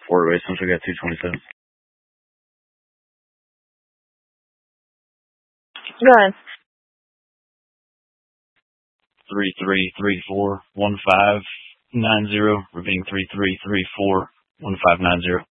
Fort Way, since we got 227. Go ahead. 33341590, repeating 33341590.